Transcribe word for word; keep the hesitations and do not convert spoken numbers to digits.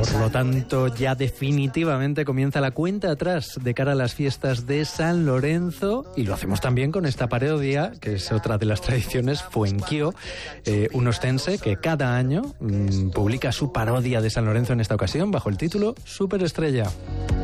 Por lo tanto, ya definitivamente comienza la cuenta atrás de cara a las fiestas de San Lorenzo, y lo hacemos también con esta parodia, que es otra de las tradiciones, Fuenquio, eh, un ostense que cada año mmm, publica su parodia de San Lorenzo, en esta ocasión bajo el título Superestrella.